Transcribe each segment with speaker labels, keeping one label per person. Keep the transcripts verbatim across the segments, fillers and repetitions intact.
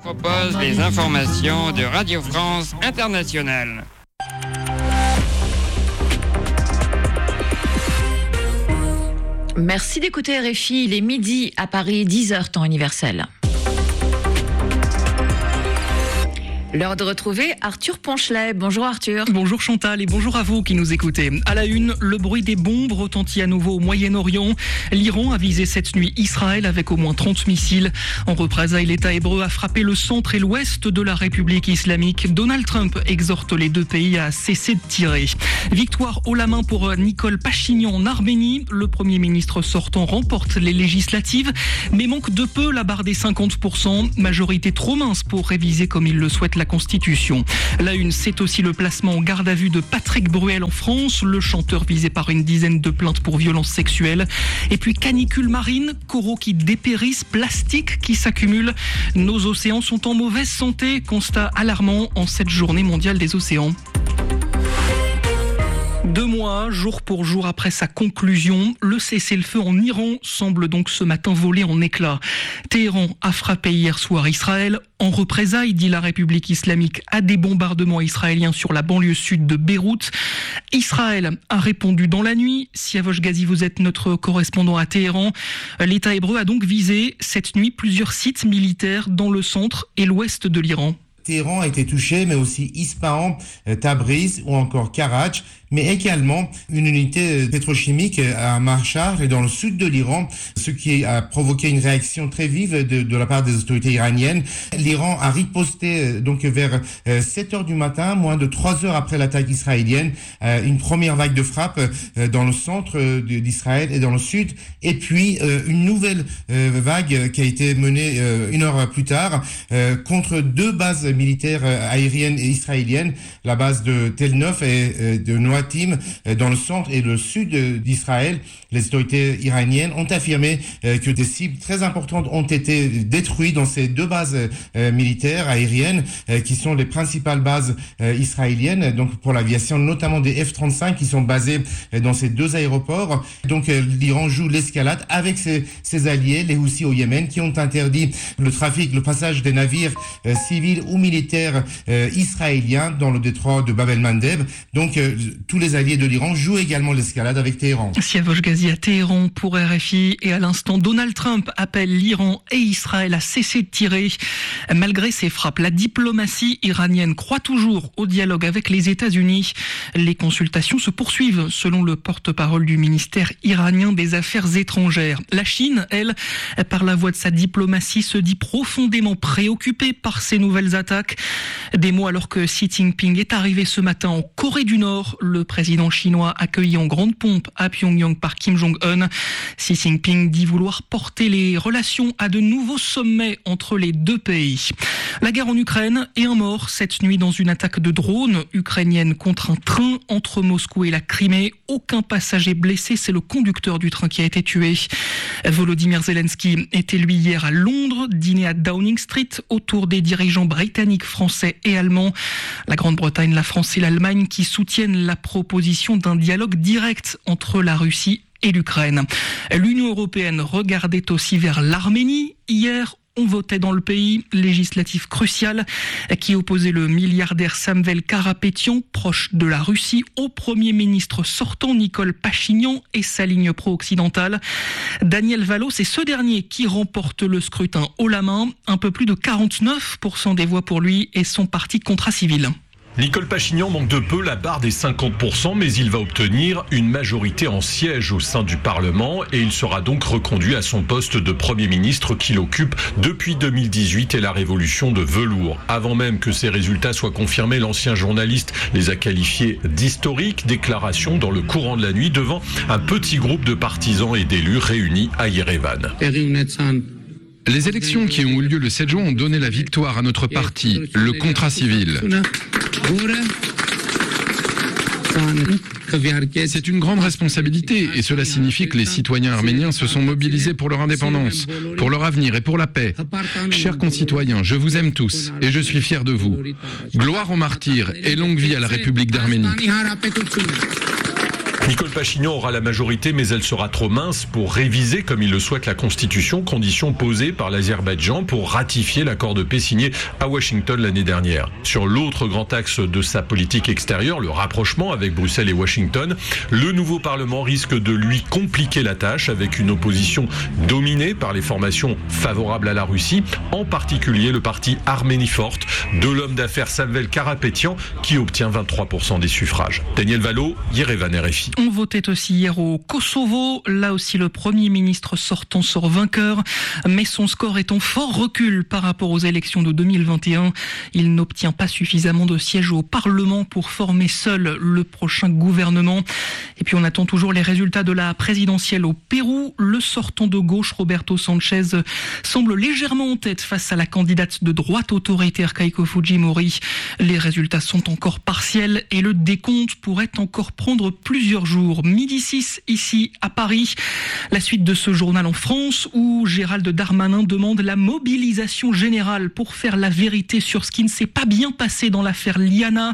Speaker 1: propose les informations de Radio France Internationale.
Speaker 2: Merci d'écouter R F I, il est midi à Paris, dix heures temps universel. L'heure de retrouver Arthur Ponchelet. Bonjour Arthur.
Speaker 3: Bonjour Chantal et bonjour à vous qui nous écoutez. À la une, le bruit des bombes retentit à nouveau au Moyen-Orient. L'Iran a visé cette nuit Israël avec au moins trente missiles. En représailles, l'État hébreu a frappé le centre et l'ouest de la République islamique. Donald Trump exhorte les deux pays à cesser de tirer. Victoire haut la main pour Nicole Pachinian en Arménie. Le Premier ministre sortant remporte les législatives, mais manque de peu la barre des cinquante pour cent. Majorité trop mince pour réviser comme il le souhaite la Constitution. La une, c'est aussi le placement en garde à vue de Patrick Bruel en France, le chanteur visé par une dizaine de plaintes pour violences sexuelles. Et puis canicule marine, coraux qui dépérissent, plastique qui s'accumule. Nos océans sont en mauvaise santé, constat alarmant en cette journée mondiale des océans. Deux mois, jour pour jour après sa conclusion, le cessez-le-feu en Iran semble donc ce matin voler en éclats. Téhéran a frappé hier soir Israël. En représailles, dit la République islamique, à des bombardements israéliens sur la banlieue sud de Beyrouth. Israël a répondu dans la nuit. Siavosh Ghazi, vous êtes notre correspondant à Téhéran. L'État hébreu a donc visé cette nuit plusieurs sites militaires dans le centre et l'ouest de l'Iran.
Speaker 4: Téhéran a été touché, mais aussi Ispahan, Tabriz ou encore Karach, mais également une unité pétrochimique à Marchar et dans le sud de l'Iran, ce qui a provoqué une réaction très vive de, de la part des autorités iraniennes. L'Iran a riposté donc vers sept heures du matin, moins de trois heures après l'attaque israélienne, une première vague de frappe dans le centre d'Israël et dans le sud, et puis une nouvelle vague qui a été menée une heure plus tard contre deux bases militaires aériennes et israéliennes, la base de Tel Nof et de Noatim dans le centre et le sud d'Israël. Les autorités iraniennes ont affirmé que des cibles très importantes ont été détruites dans ces deux bases militaires aériennes qui sont les principales bases israéliennes, donc pour l'aviation, notamment des F trente-cinq qui sont basées dans ces deux aéroports. Donc l'Iran joue l'escalade avec ses, ses alliés, les Houthis au Yémen, qui ont interdit le trafic, le passage des navires civils ou militaires israéliens dans le détroit de Bab el-Mandeb. Donc tous les alliés de l'Iran jouent également l'escalade avec Téhéran.
Speaker 3: Siavosh Ghazi à Téhéran pour R F I. Et à l'instant, Donald Trump appelle l'Iran et Israël à cesser de tirer. Malgré ces frappes, la diplomatie iranienne croit toujours au dialogue avec les États-Unis. Les consultations se poursuivent, selon le porte-parole du ministère iranien des Affaires étrangères. La Chine, elle, par la voix de sa diplomatie, se dit profondément préoccupée par ces nouvelles attaques. Des mots alors que Xi Jinping est arrivé ce matin en Corée du Nord. Le président chinois accueilli en grande pompe à Pyongyang par Kim Jong-un. Xi Jinping dit vouloir porter les relations à de nouveaux sommets entre les deux pays. La guerre en Ukraine et un mort cette nuit dans une attaque de drone ukrainienne contre un train entre Moscou et la Crimée. Aucun passager blessé, c'est le conducteur du train qui a été tué. Volodymyr Zelensky était lui hier à Londres, dîner à Downing Street autour des dirigeants britanniques, français et allemands. La Grande-Bretagne, la France et l'Allemagne qui soutiennent la proposition d'un dialogue direct entre la Russie et l'Ukraine. L'Union européenne regardait aussi vers l'Arménie. Hier, on votait dans le pays législatif crucial qui opposait le milliardaire Samvel Karapetyan, proche de la Russie, au Premier ministre sortant Nicole Pachinian et sa ligne pro-occidentale. Daniel Valo, c'est ce dernier qui remporte le scrutin haut la main. Un peu plus de quarante-neuf pour cent des voix pour lui et son parti Contrat Civil.
Speaker 5: Nicole Pachinian manque de peu la barre des cinquante pour cent, mais il va obtenir une majorité en sièges au sein du Parlement et il sera donc reconduit à son poste de Premier ministre qu'il occupe depuis deux mille dix-huit et la révolution de velours. Avant même que ces résultats soient confirmés, l'ancien journaliste les a qualifiés d'historiques. Déclaration dans le courant de la nuit devant un petit groupe de partisans et d'élus réunis à Yerevan.
Speaker 6: Les élections qui ont eu lieu le sept juin ont donné la victoire à notre parti, le Contrat Civil. C'est une grande responsabilité et cela signifie que les citoyens arméniens se sont mobilisés pour leur indépendance, pour leur avenir et pour la paix. Chers concitoyens, je vous aime tous et je suis fier de vous. Gloire aux martyrs et longue vie à la République d'Arménie.
Speaker 5: Nicole Pachignan aura la majorité, mais elle sera trop mince pour réviser, comme il le souhaite, la Constitution, condition posée par l'Azerbaïdjan pour ratifier l'accord de paix signé à Washington l'année dernière. Sur l'autre grand axe de sa politique extérieure, le rapprochement avec Bruxelles et Washington, le nouveau Parlement risque de lui compliquer la tâche avec une opposition dominée par les formations favorables à la Russie, en particulier le parti Arménie Forte de l'homme d'affaires Samvel Karapetyan qui obtient vingt-trois pour cent des suffrages. Daniel Valo, Yerevan, R F I.
Speaker 3: On votait aussi hier au Kosovo. Là aussi, le Premier ministre sortant sort vainqueur, mais son score est en fort recul par rapport aux élections de deux mille vingt et un. Il n'obtient pas suffisamment de sièges au Parlement pour former seul le prochain gouvernement. Et puis on attend toujours les résultats de la présidentielle au Pérou. Le sortant de gauche, Roberto Sanchez, semble légèrement en tête face à la candidate de droite autoritaire Keiko Fujimori. Les résultats sont encore partiels et le décompte pourrait encore prendre plusieurs jours. Midi six ici à Paris. La suite de ce journal en France où Gérald Darmanin demande la mobilisation générale pour faire la vérité sur ce qui ne s'est pas bien passé dans l'affaire Liana.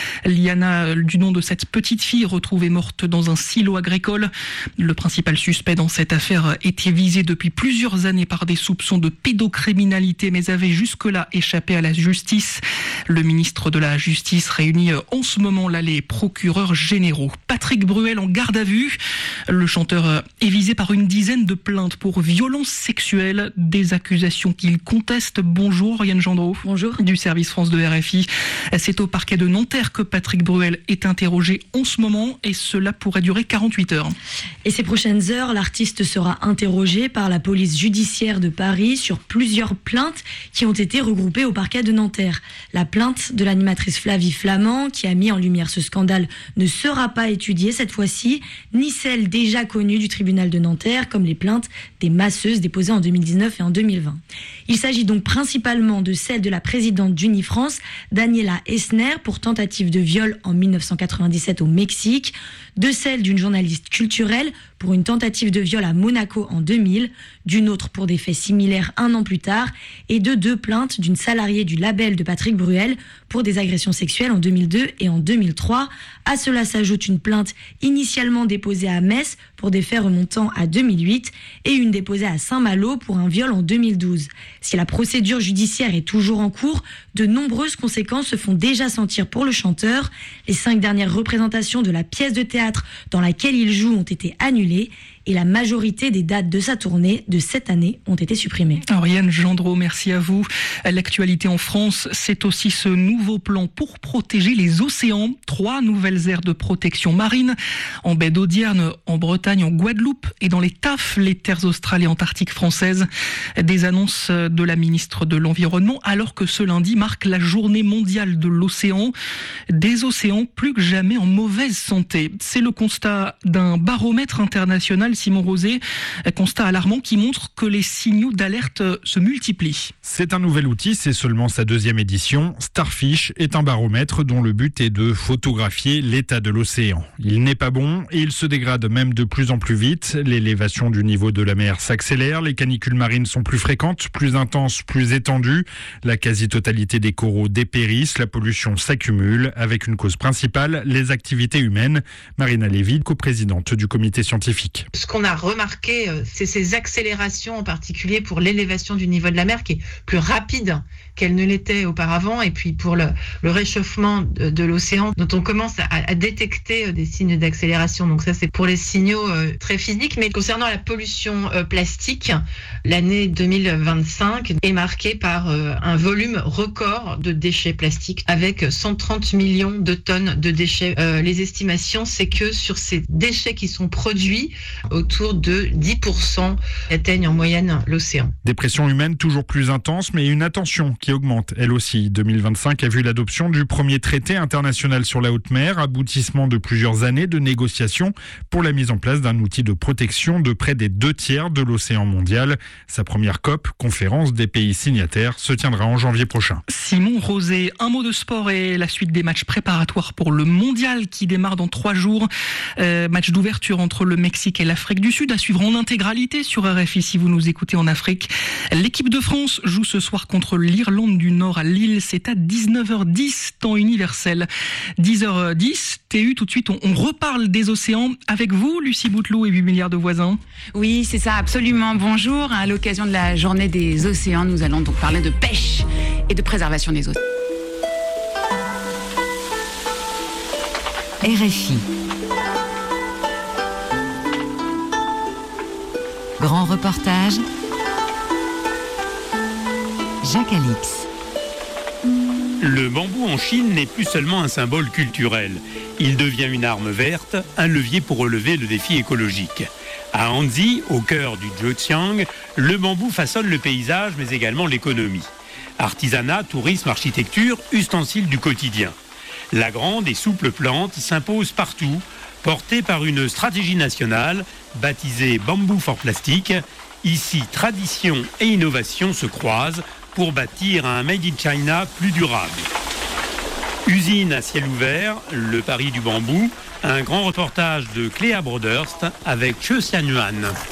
Speaker 3: Liana, du nom de cette petite fille retrouvée morte dans un silo agricole. Le principal suspect dans cette affaire était visé depuis plusieurs années par des soupçons de pédocriminalité mais avait jusque-là échappé à la justice. Le ministre de la Justice réunit en ce moment là les procureurs généraux. Patrick Bruel en garde à vue. Le chanteur est visé par une dizaine de plaintes pour violences sexuelles, des accusations qu'il conteste. Bonjour Yann Gendreau.
Speaker 2: Bonjour. Du
Speaker 3: service France de R F I. C'est au parquet de Nanterre que Patrick Bruel est interrogé en ce moment et cela pourrait durer quarante-huit heures.
Speaker 7: Et ces prochaines heures, l'artiste sera interrogé par la police judiciaire de Paris sur plusieurs plaintes qui ont été regroupées au parquet de Nanterre. La plainte de l'animatrice Flavie Flament, qui a mis en lumière ce scandale, ne sera pas étudiée cette fois-ci, ni celle déjà connue du tribunal de Nanterre, comme les plaintes des masseuses déposées en deux mille dix-neuf et en deux mille vingt. Il s'agit donc principalement de celle de la présidente d'Unifrance, Daniela Essner, pour tentative de viol en mille neuf cent quatre-vingt-dix-sept au Mexique, de celle d'une journaliste culturelle pour une tentative de viol à Monaco en deux mille, d'une autre pour des faits similaires un an plus tard, et de deux plaintes d'une salariée du label de Patrick Bruel pour des agressions sexuelles en deux mille deux et en deux mille trois. À cela s'ajoute une plainte initialement déposée à Metz pour des faits remontant à deux mille huit et une déposée à Saint-Malo pour un viol en deux mille douze. Si la procédure judiciaire est toujours en cours, de nombreuses conséquences se font déjà sentir pour le chanteur. Les cinq dernières représentations de la pièce de théâtre dans laquelle il joue ont été annulées et la majorité des dates de sa tournée de cette année ont été supprimées.
Speaker 3: Alors Yann Gendreau, merci à vous. L'actualité en France, c'est aussi ce nouveau plan pour protéger les océans. Trois nouvelles aires de protection marine en baie d'Audierne, en Bretagne, en Guadeloupe et dans les T A F, les terres australes et antarctiques françaises. Des annonces de la ministre de l'Environnement alors que ce lundi marque la journée mondiale de l'océan. Des océans plus que jamais en mauvaise santé. C'est le constat d'un baromètre international, Simon Rosé, constat alarmant qui montre que les signaux d'alerte se multiplient.
Speaker 8: C'est un nouvel outil, c'est seulement sa deuxième édition. Starfish est un baromètre dont le but est de photographier l'état de l'océan. Il n'est pas bon et il se dégrade même de plus en plus vite. L'élévation du niveau de la mer s'accélère, les canicules marines sont plus fréquentes, plus intenses, plus étendues. La quasi-totalité des coraux dépérissent, la pollution s'accumule, avec une cause principale, les activités humaines. Marina Lévy, coprésidente du comité scientifique.
Speaker 9: Ce qu'on a remarqué, c'est ces accélérations, en particulier pour l'élévation du niveau de la mer, qui est plus rapide qu'elle ne l'était auparavant, et puis pour le, le réchauffement de, de l'océan, dont on commence à, à détecter des signes d'accélération. Donc ça, c'est pour les signaux euh, très physiques. Mais concernant la pollution euh, plastique, l'année deux mille vingt-cinq est marquée par euh, un volume record de déchets plastiques, avec cent trente millions de tonnes de déchets. Euh, les estimations, c'est que sur ces déchets qui sont produits, autour de dix pour cent atteignent en moyenne l'océan.
Speaker 8: Des pressions humaines toujours plus intenses, mais une attention qui augmente elle aussi. deux mille vingt-cinq a vu l'adoption du premier traité international sur la haute mer, aboutissement de plusieurs années de négociations pour la mise en place d'un outil de protection de près des deux tiers de l'océan mondial. Sa première C O P, conférence des pays signataires, se tiendra en janvier prochain.
Speaker 3: Simon Rosé, un mot de sport et la suite des matchs préparatoires pour le mondial qui démarre dans trois jours. Euh, match d'ouverture entre le Mexique et l'Afrique d'Afrique du Sud à suivre en intégralité sur R F I si vous nous écoutez en Afrique. L'équipe de France joue ce soir contre l'Irlande du Nord à Lille. C'est à dix-neuf heures dix, temps universel. dix heures dix, T U, tout de suite, on, on reparle des océans avec vous, Lucie Bouteloup et huit milliards de voisins.
Speaker 10: Oui, c'est ça, absolument. Bonjour. À l'occasion de la journée des océans, nous allons donc parler de pêche et de préservation des océans.
Speaker 11: R F I. Grand reportage. Jacques Alix.
Speaker 12: Le bambou en Chine n'est plus seulement un symbole culturel. Il devient une arme verte, un levier pour relever le défi écologique. À Anzi, au cœur du Zhejiang, le bambou façonne le paysage mais également l'économie. Artisanat, tourisme, architecture, ustensiles du quotidien. La grande et souple plante s'impose partout, portée par une stratégie nationale baptisée Bamboo for Plastic. Ici, tradition et innovation se croisent pour bâtir un Made in China plus durable. Usine à ciel ouvert, le pari du bambou, un grand reportage de Cléa Broderst avec Che Xianyuan.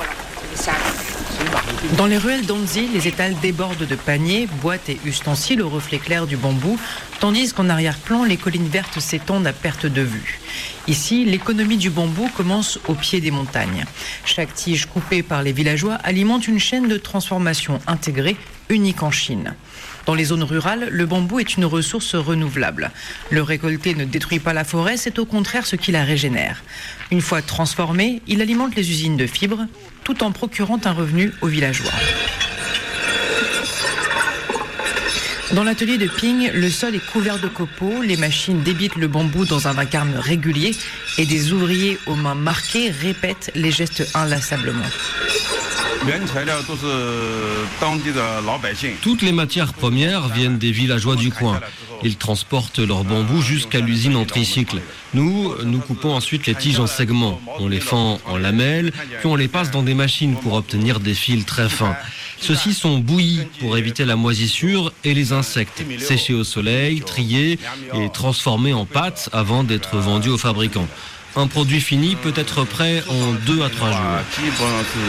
Speaker 13: Dans les ruelles d'Anzi, les étals débordent de paniers, boîtes et ustensiles au reflet clair du bambou, tandis qu'en arrière-plan, les collines vertes s'étendent à perte de vue. Ici, l'économie du bambou commence au pied des montagnes. Chaque tige coupée par les villageois alimente une chaîne de transformation intégrée, unique en Chine. Dans les zones rurales, le bambou est une ressource renouvelable. Le récolter ne détruit pas la forêt, c'est au contraire ce qui la régénère. Une fois transformé, il alimente les usines de fibres, tout en procurant un revenu aux villageois. Dans l'atelier de Ping, le sol est couvert de copeaux, les machines débitent le bambou dans un vacarme régulier et des ouvriers aux mains marquées répètent les gestes inlassablement.
Speaker 14: Toutes les matières premières viennent des villageois du coin. Ils transportent leur bambou jusqu'à l'usine en tricycle. Nous, nous coupons ensuite les tiges en segments. On les fend en lamelles, puis on les passe dans des machines pour obtenir des fils très fins. Ceux-ci sont bouillis pour éviter la moisissure et les insectes, séchés au soleil, triés et transformés en pâte avant d'être vendus aux fabricants. Un produit fini peut être prêt en deux à trois jours.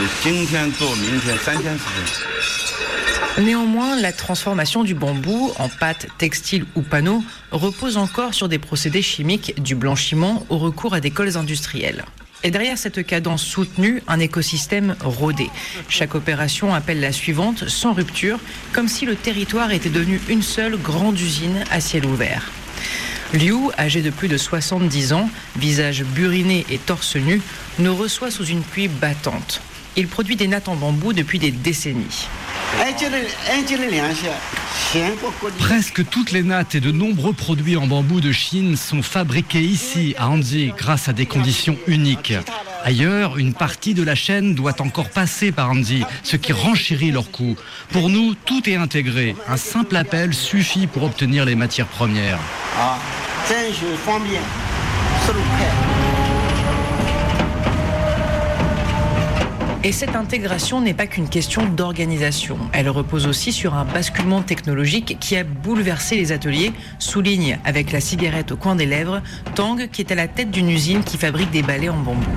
Speaker 13: Néanmoins, la transformation du bambou en pâte, textile ou panneau repose encore sur des procédés chimiques, du blanchiment au recours à des colles industrielles. Et derrière cette cadence soutenue, un écosystème rodé. Chaque opération appelle la suivante sans rupture, comme si le territoire était devenu une seule grande usine à ciel ouvert. Liu, âgé de plus de soixante-dix ans, visage buriné et torse nu, nous reçoit sous une pluie battante. Il produit des nattes en bambou depuis des décennies.
Speaker 15: Presque toutes les nattes et de nombreux produits en bambou de Chine sont fabriqués ici, à Anzi, grâce à des conditions uniques. Ailleurs, une partie de la chaîne doit encore passer par Anzi, ce qui renchérit leurs coûts. Pour nous, tout est intégré. Un simple appel suffit pour obtenir les matières premières.
Speaker 13: Et cette intégration n'est pas qu'une question d'organisation. Elle repose aussi sur un basculement technologique qui a bouleversé les ateliers, souligne avec la cigarette au coin des lèvres Tang, qui est à la tête d'une usine qui fabrique des balais en bambou.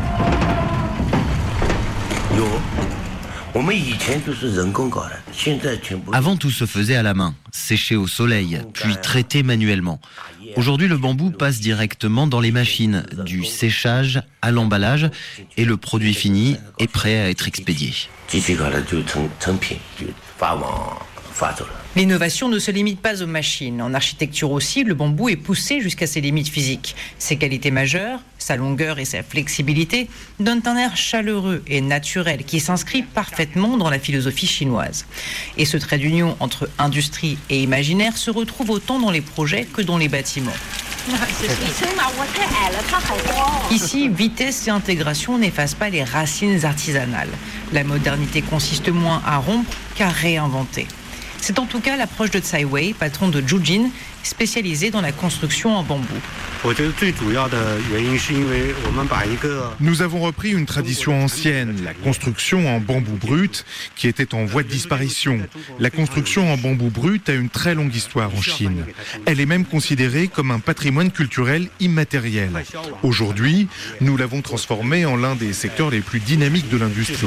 Speaker 16: Avant, tout se faisait à la main, séché au soleil, puis traité manuellement. Aujourd'hui, le bambou passe directement dans les machines, du séchage à l'emballage, et le produit fini est prêt à être expédié.
Speaker 13: L'innovation ne se limite pas aux machines. En architecture aussi, le bambou est poussé jusqu'à ses limites physiques. Ses qualités majeures, sa longueur et sa flexibilité, donnent un air chaleureux et naturel qui s'inscrit parfaitement dans la philosophie chinoise. Et ce trait d'union entre industrie et imaginaire se retrouve autant dans les projets que dans les bâtiments. Ici, vitesse et intégration n'effacent pas les racines artisanales. La modernité consiste moins à rompre qu'à réinventer. C'est en tout cas l'approche de Tsai Wei, patron de Jujin, spécialisé dans la construction en bambou.
Speaker 17: Nous avons repris une tradition ancienne, la construction en bambou brut, qui était en voie de disparition. La construction en bambou brut a une très longue histoire en Chine. Elle est même considérée comme un patrimoine culturel immatériel. Aujourd'hui, nous l'avons transformée en l'un des secteurs les plus dynamiques de l'industrie.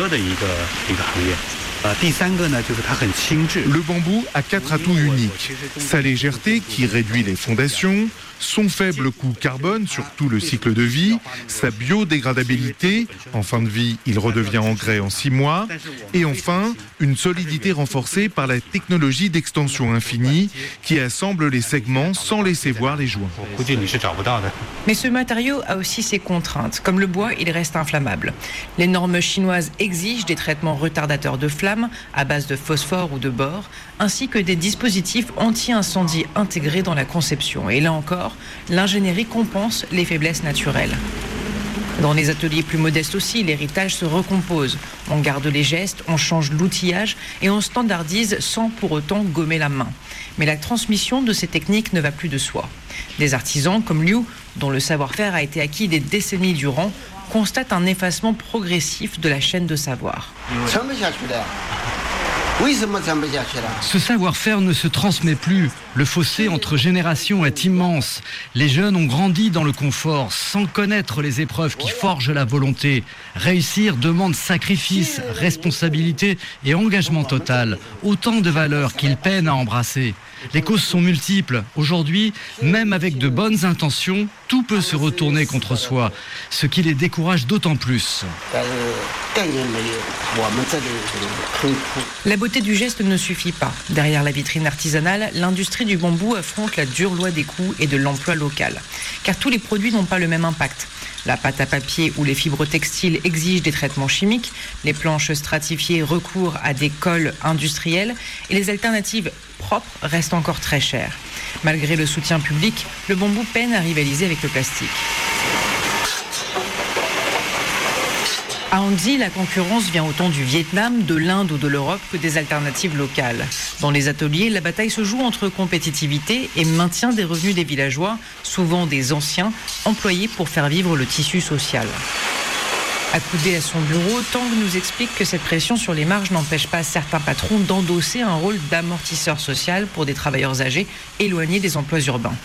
Speaker 17: Le bambou a quatre atouts uniques. Sa légèreté qui réduit les fondations, son faible coût carbone sur tout le cycle de vie, sa biodégradabilité, en fin de vie il redevient engrais en six mois, et enfin une solidité renforcée par la technologie d'extension infinie qui assemble les segments sans laisser voir les joints.
Speaker 13: Mais ce matériau a aussi ses contraintes. Comme le bois, il reste inflammable. Les normes chinoises exigent des traitements retardateurs de flammes à base de phosphore ou de bore, ainsi que des dispositifs anti-incendie intégrés dans la conception. Et là encore, l'ingénierie compense les faiblesses naturelles. Dans les ateliers plus modestes aussi, l'héritage se recompose. On garde les gestes, on change l'outillage et on standardise sans pour autant gommer la main. Mais la transmission de ces techniques ne va plus de soi. Des artisans comme Liu, dont le savoir-faire a été acquis des décennies durant, constatent un effacement progressif de la chaîne de savoir.
Speaker 15: Ce savoir-faire ne se transmet plus. Le fossé entre générations est immense. Les jeunes ont grandi dans le confort, sans connaître les épreuves qui forgent la volonté. Réussir demande sacrifice, responsabilité et engagement total. Autant de valeurs qu'ils peinent à embrasser. Les causes sont multiples. Aujourd'hui, même avec de bonnes intentions, tout peut se retourner contre soi, ce qui les décourage d'autant plus.
Speaker 13: La beauté du geste ne suffit pas. Derrière la vitrine artisanale, l'industrie du bambou affronte la dure loi des coûts et de l'emploi local. Car tous les produits n'ont pas le même impact. La pâte à papier ou les fibres textiles exigent des traitements chimiques, les planches stratifiées recourent à des colles industrielles et les alternatives propres restent encore très chères. Malgré le soutien public, le bambou peine à rivaliser avec le plastique. À Hanzi, la concurrence vient autant du Vietnam, de l'Inde ou de l'Europe que des alternatives locales. Dans les ateliers, la bataille se joue entre compétitivité et maintien des revenus des villageois, souvent des anciens, employés pour faire vivre le tissu social. Accoudé à son bureau, Tang nous explique que cette pression sur les marges n'empêche pas certains patrons d'endosser un rôle d'amortisseur social pour des travailleurs âgés éloignés des emplois urbains.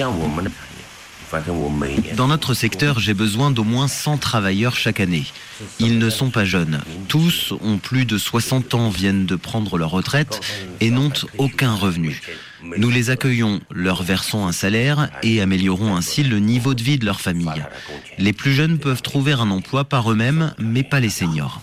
Speaker 16: Dans notre secteur, j'ai besoin d'au moins cent travailleurs chaque année. Ils ne sont pas jeunes. Tous ont plus de soixante ans, viennent de prendre leur retraite et n'ont aucun revenu. Nous les accueillons, leur versons un salaire et améliorons ainsi le niveau de vie de leur famille. Les plus jeunes peuvent trouver un emploi par eux-mêmes, mais pas les seniors.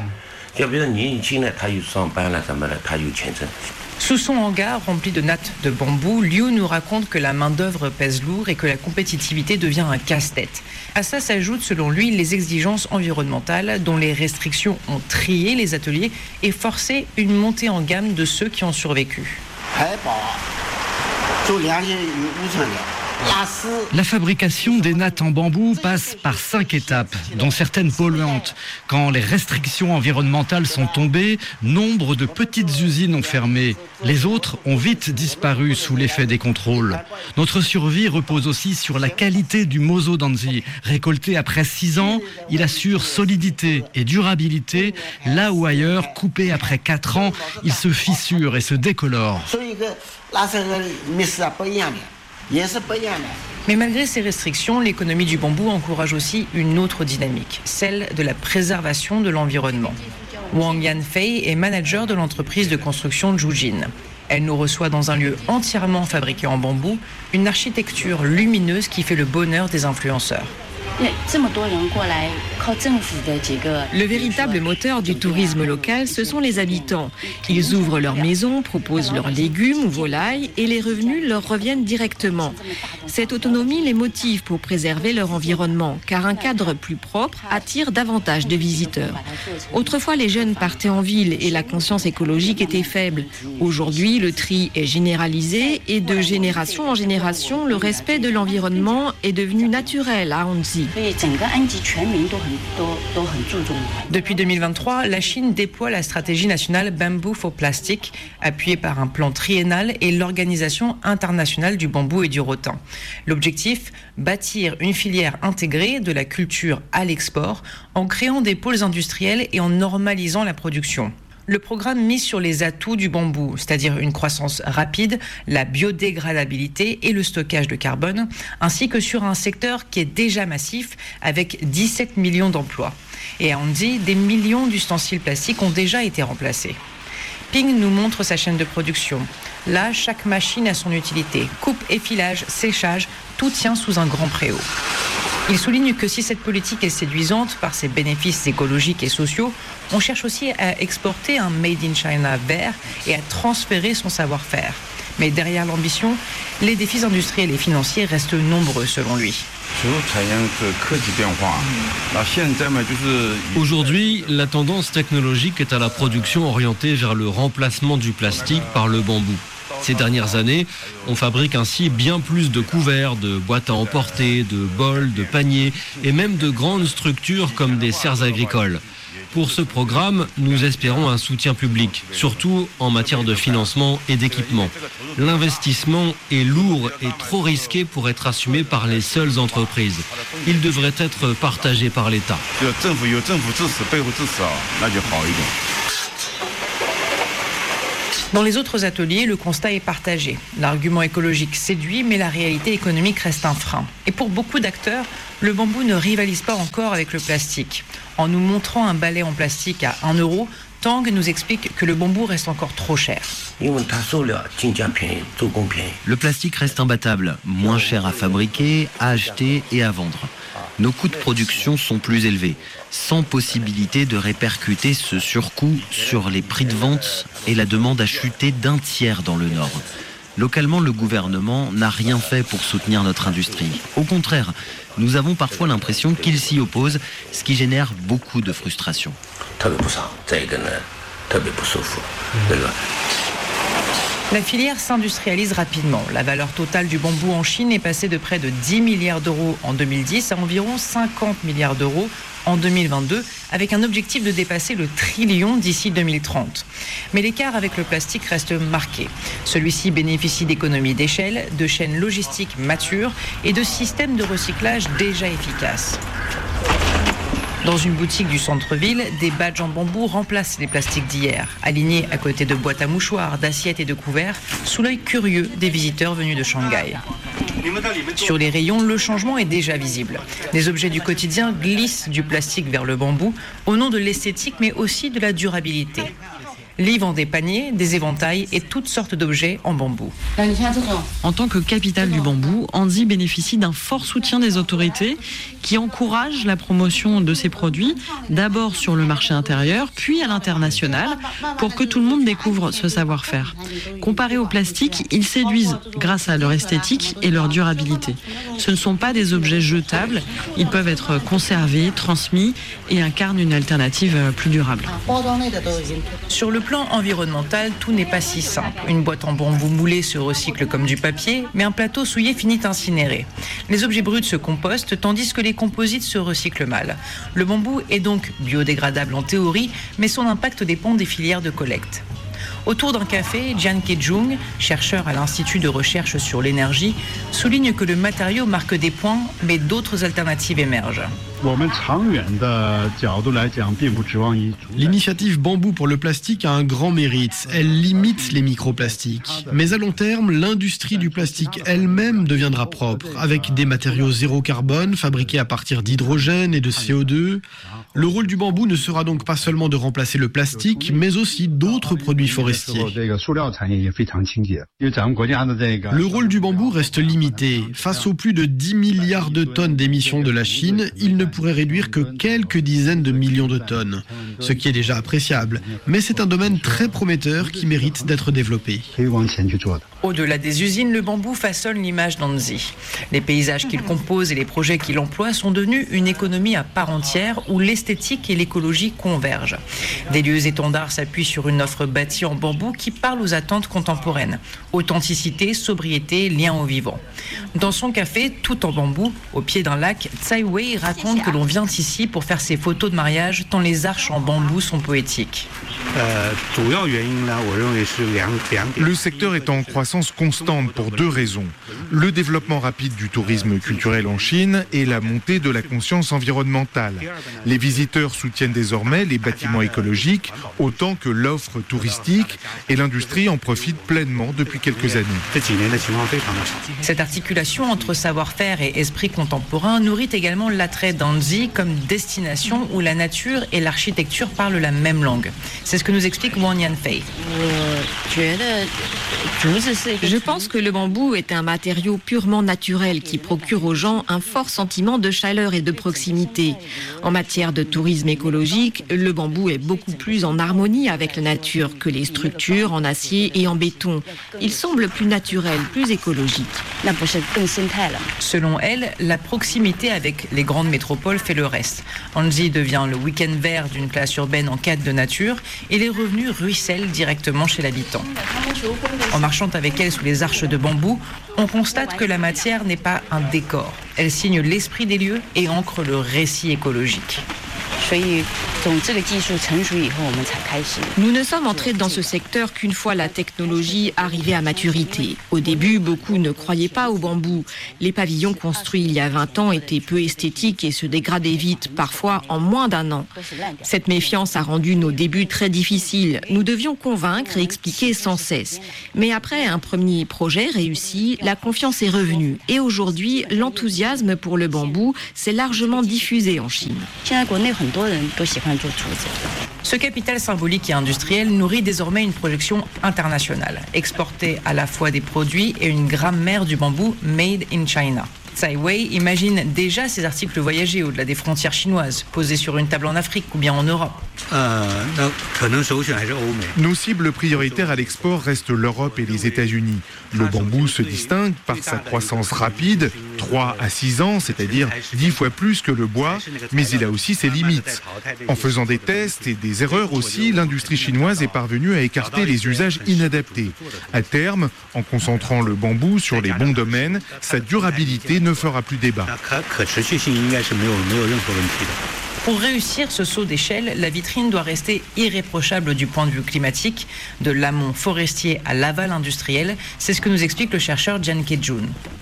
Speaker 13: Sous son hangar rempli de nattes de bambou, Liu nous raconte que la main-d'œuvre pèse lourd et que la compétitivité devient un casse-tête. À ça s'ajoutent, selon lui, les exigences environnementales dont les restrictions ont trié les ateliers et forcé une montée en gamme de ceux qui ont survécu.
Speaker 15: La fabrication des nattes en bambou passe par cinq étapes, dont certaines polluantes. Quand les restrictions environnementales sont tombées, nombre de petites usines ont fermé. Les autres ont vite disparu sous l'effet des contrôles. Notre survie repose aussi sur la qualité du Mozo Danzi. Récolté après six ans, il assure solidité et durabilité, là où ailleurs, coupé après quatre ans, il se fissure et se décolore.
Speaker 13: Mais malgré ces restrictions, l'économie du bambou encourage aussi une autre dynamique, celle de la préservation de l'environnement. Wang Yanfei est manager de l'entreprise de construction Jujin. Elle nous reçoit dans un lieu entièrement fabriqué en bambou, une architecture lumineuse qui fait le bonheur des influenceurs.
Speaker 18: Le véritable moteur du tourisme local, ce sont les habitants. Ils ouvrent leurs maisons, proposent leurs légumes ou volailles et les revenus leur reviennent directement. Cette autonomie les motive pour préserver leur environnement, car un cadre plus propre attire davantage de visiteurs. Autrefois, les jeunes partaient en ville et la conscience écologique était faible. Aujourd'hui, le tri est généralisé et de génération en génération, le respect de l'environnement est devenu naturel à Hanzi.
Speaker 7: pays.
Speaker 13: Depuis deux mille vingt-trois, la Chine déploie la stratégie nationale Bamboo for Plastic, appuyée par un plan triennal et l'Organisation internationale du bambou et du rotin. L'objectif, bâtir une filière intégrée de la culture à l'export en créant des pôles industriels et en normalisant la production. Le programme mise sur les atouts du bambou, c'est-à-dire une croissance rapide, la biodégradabilité et le stockage de carbone, ainsi que sur un secteur qui est déjà massif avec dix-sept millions d'emplois. Et à Anji, des millions d'ustensiles plastiques ont déjà été remplacés. Ping nous montre sa chaîne de production. Là, chaque machine a son utilité. Coupe, effilage, séchage, tout tient sous un grand préau. Il souligne que si cette politique est séduisante par ses bénéfices écologiques et sociaux, on cherche aussi à exporter un Made in China vert et à transférer son savoir-faire. Mais derrière l'ambition, les défis industriels et financiers restent nombreux selon lui.
Speaker 14: Aujourd'hui, la tendance technologique est à la production orientée vers le remplacement du plastique par le bambou. Ces dernières années, on fabrique ainsi bien plus de couverts, de boîtes à emporter, de bols, de paniers et même de grandes structures comme des serres agricoles. Pour ce programme, nous espérons un soutien public, surtout en matière de financement et d'équipement. L'investissement est lourd et trop risqué pour être assumé par les seules entreprises. Il devrait être partagé par l'État.
Speaker 13: Dans les autres ateliers, le constat est partagé. L'argument écologique séduit, mais la réalité économique reste un frein. Et pour beaucoup d'acteurs, le bambou ne rivalise pas encore avec le plastique. En nous montrant un balai en plastique à un euro, Tang nous explique que le bambou reste encore trop cher.
Speaker 16: Le plastique reste imbattable, moins cher à fabriquer, à acheter et à vendre. Nos coûts de production sont plus élevés, sans possibilité de répercuter ce surcoût sur les prix de vente et la demande a chuté d'un tiers dans le Nord. Localement, le gouvernement n'a rien fait pour soutenir notre industrie. Au contraire, nous avons parfois l'impression qu'il s'y oppose, ce qui génère beaucoup de frustration.
Speaker 13: La filière s'industrialise rapidement. La valeur totale du bambou en Chine est passée de près de dix milliards d'euros en deux mille dix à environ cinquante milliards d'euros en deux mille vingt-deux, avec un objectif de dépasser le trillion d'ici deux mille trente. Mais l'écart avec le plastique reste marqué. Celui-ci bénéficie d'économies d'échelle, de chaînes logistiques matures et de systèmes de recyclage déjà efficaces. Dans une boutique du centre-ville, des badges en bambou remplacent les plastiques d'hier, alignés à côté de boîtes à mouchoirs, d'assiettes et de couverts, sous l'œil curieux des visiteurs venus de Shanghai. Sur les rayons, le changement est déjà visible. Les objets du quotidien glissent du plastique vers le bambou, au nom de l'esthétique mais aussi de la durabilité. Lee vend des paniers, des éventails et toutes sortes d'objets en bambou.
Speaker 19: En tant que capitale du bambou, Anji bénéficie d'un fort soutien des autorités qui encouragent la promotion de ces produits, d'abord sur le marché intérieur, puis à l'international, pour que tout le monde découvre ce savoir-faire. Comparé au plastique, ils séduisent grâce à leur esthétique et leur durabilité. Ce ne sont pas des objets jetables, ils peuvent être conservés, transmis et incarnent une alternative plus durable.
Speaker 13: Sur le plan environnemental, tout n'est pas si simple. Une boîte en bambou moulé se recycle comme du papier, mais un plateau souillé finit incinéré. Les objets bruts se compostent, tandis que les composites se recyclent mal. Le bambou est donc biodégradable en théorie, mais son impact dépend des filières de collecte. Autour d'un café, Jian Kejung, chercheur à l'Institut de recherche sur l'énergie, souligne que le matériau marque des points, mais d'autres alternatives émergent.
Speaker 20: L'initiative Bambou pour le plastique a un grand mérite. Elle limite les microplastiques. Mais à long terme, l'industrie du plastique elle-même deviendra propre, avec des matériaux zéro carbone fabriqués à partir d'hydrogène et de C O deux. Le rôle du bambou ne sera donc pas seulement de remplacer le plastique, mais aussi d'autres produits forestiers. Le rôle du bambou reste limité. Face aux plus de dix milliards de tonnes d'émissions de la Chine, il ne pourrait réduire que quelques dizaines de millions de tonnes, ce qui est déjà appréciable. Mais c'est un domaine très prometteur qui mérite d'être développé.
Speaker 13: Au-delà des usines, le bambou façonne l'image d'Anzi. Les paysages qu'il compose et les projets qu'il emploie sont devenus une économie à part entière où l'esthétique et l'écologie convergent. Des lieux étendards s'appuient sur une offre bâtie en bambou qui parle aux attentes contemporaines. Authenticité, sobriété, lien au vivant. Dans son café, tout en bambou, au pied d'un lac, Tsai Wei raconte que l'on vient ici pour faire ses photos de mariage tant les arches en bambou sont poétiques.
Speaker 17: Le secteur est en croissance constante pour deux raisons. Le développement rapide du tourisme culturel en Chine et la montée de la conscience environnementale. Les visiteurs soutiennent désormais les bâtiments écologiques autant que l'offre touristique et l'industrie en profite pleinement depuis quelques années.
Speaker 13: Cette articulation entre savoir-faire et esprit contemporain nourrit également l'attrait d'Anzi comme destination où la nature et l'architecture parlent la même langue. C'est ce que nous explique Wang Yanfei.
Speaker 18: Je pense que le bambou est un matériau purement naturel qui procure aux gens un fort sentiment de chaleur et de proximité. En matière de tourisme écologique, le bambou est beaucoup plus en harmonie avec la nature que les structures en acier et en béton. Il semble plus naturel, plus écologique.
Speaker 13: Selon elle, la proximité avec les grandes métropoles fait le reste. Anzi devient le week-end vert d'une place urbaine en quête de nature et les revenus ruissellent directement chez l'habitant. En marchant avec elle sous les arches de bambou, on constate que la matière n'est pas un décor. Elle signe l'esprit des lieux et ancre le récit écologique.
Speaker 18: Nous ne sommes entrés dans ce secteur qu'une fois la technologie arrivée à maturité. Au début, beaucoup ne croyaient pas au bambou. Les pavillons construits il y a vingt ans étaient peu esthétiques et se dégradaient vite, parfois en moins d'un an. Cette méfiance a rendu nos débuts très difficiles. Nous devions convaincre et expliquer sans cesse. Mais après un premier projet réussi, la confiance est revenue. Et aujourd'hui, l'enthousiasme pour le bambou s'est largement diffusé en Chine.
Speaker 13: Ce capital symbolique et industriel nourrit désormais une projection internationale, exporter à la fois des produits et une grammaire du bambou made in China. Tsai Wei imagine déjà ses articles voyager au-delà des frontières chinoises, posés sur une table en Afrique ou bien en Europe.
Speaker 17: Nos cibles prioritaires à l'export restent l'Europe et les États-Unis. Le bambou se distingue par sa croissance rapide, trois à six ans, c'est-à-dire dix fois plus que le bois, mais il a aussi ses limites. En faisant des tests et des erreurs aussi, l'industrie chinoise est parvenue à écarter les usages inadaptés. À terme, en concentrant le bambou sur les bons domaines, sa durabilité ne fera plus débat.
Speaker 13: Pour réussir ce saut d'échelle, la vitrine doit rester irréprochable du point de vue climatique, de l'amont forestier à l'aval industriel. C'est ce que nous explique le chercheur Jian Kejun.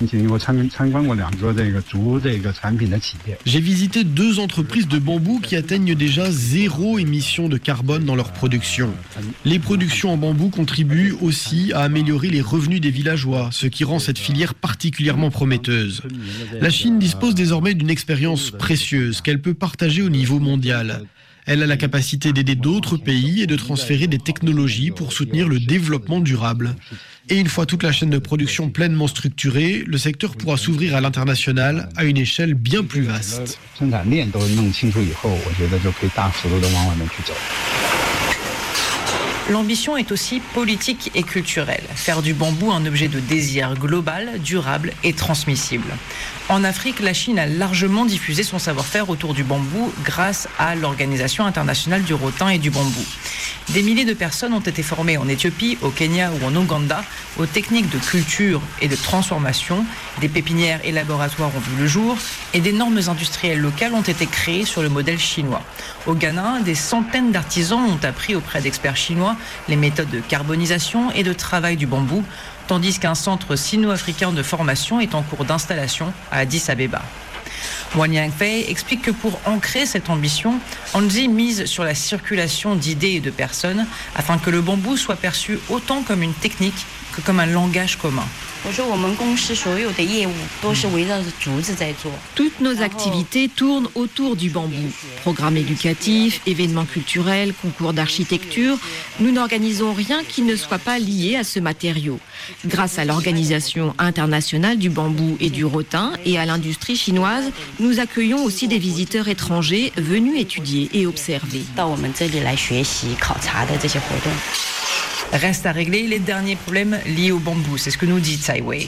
Speaker 20: J'ai visité deux entreprises de bambou qui atteignent déjà zéro émission de carbone dans leur production. Les productions en bambou contribuent aussi à améliorer les revenus des villageois, ce qui rend cette filière particulièrement prometteuse. La Chine dispose désormais d'une expérience précieuse qu'elle peut partager au niveau mondial. Elle a la capacité d'aider d'autres pays et de transférer des technologies pour soutenir le développement durable. Et une fois toute la chaîne de production pleinement structurée, le secteur pourra s'ouvrir à l'international à une échelle bien plus vaste.
Speaker 13: L'ambition est aussi politique et culturelle. Faire du bambou un objet de désir global, durable et transmissible. En Afrique, la Chine a largement diffusé son savoir-faire autour du bambou grâce à l'Organisation internationale du rotin et du bambou. Des milliers de personnes ont été formées en Éthiopie, au Kenya ou en Ouganda aux techniques de culture et de transformation. Des pépinières et laboratoires ont vu le jour et des normes industrielles locales ont été créées sur le modèle chinois. Au Ghana, des centaines d'artisans ont appris auprès d'experts chinois les méthodes de carbonisation et de travail du bambou, tandis qu'un centre sino-africain de formation est en cours d'installation à Addis Abeba. Wang Yanfei explique que pour ancrer cette ambition, Anzi mise sur la circulation d'idées et de personnes afin que le bambou soit perçu autant comme une technique marque, comme un langage commun.
Speaker 18: Toutes nos activités tournent autour du bambou. Programmes éducatifs, événements culturels, concours d'architecture, nous n'organisons rien qui ne soit pas lié à ce matériau. Grâce à l'Organisation internationale du bambou et du rotin et à l'industrie chinoise, nous accueillons aussi des visiteurs étrangers venus étudier et observer.
Speaker 13: Reste à régler les derniers problèmes liés au bambou, c'est ce que nous dit Tsai Wei.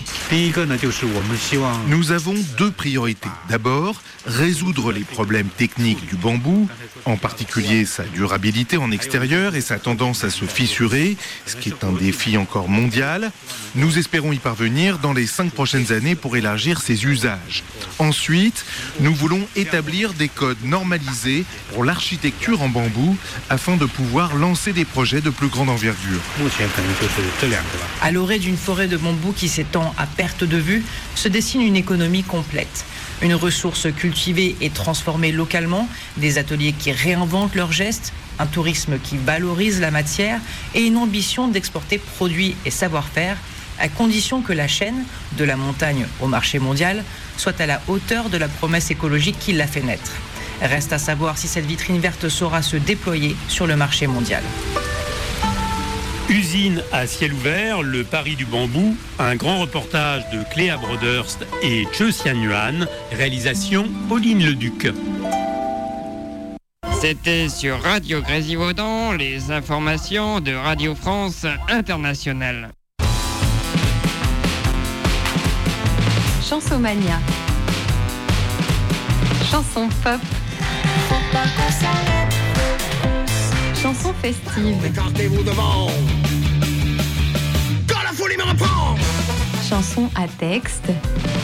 Speaker 17: Nous avons deux priorités. D'abord, résoudre les problèmes techniques du bambou, en particulier sa durabilité en extérieur et sa tendance à se fissurer, ce qui est un défi encore mondial. Nous espérons y parvenir dans les cinq prochaines années pour élargir ses usages. Ensuite, nous voulons établir des codes normalisés pour l'architecture en bambou afin de pouvoir lancer des projets de plus grande envergure.
Speaker 13: À l'orée d'une forêt de bambou qui s'étend à perte de vue, se dessine une économie complète. Une ressource cultivée et transformée localement, des ateliers qui réinventent leurs gestes, un tourisme qui valorise la matière et une ambition d'exporter produits et savoir-faire, à condition que la chaîne, de la montagne au marché mondial, soit à la hauteur de la promesse écologique qui l'a fait naître. Reste à savoir si cette vitrine verte saura se déployer sur le marché mondial.
Speaker 12: Usine à ciel ouvert, le pari du bambou, un grand reportage de Cléa Broderst et Che Xianyuan, réalisation Pauline Leduc.
Speaker 1: C'était sur Radio Grésivaudan, les informations de Radio France Internationale.
Speaker 21: Chansomania. Chanson pop. Chanson festive.
Speaker 22: Écartez-vous devant. Quand la folie me reprend.
Speaker 21: Chanson à texte.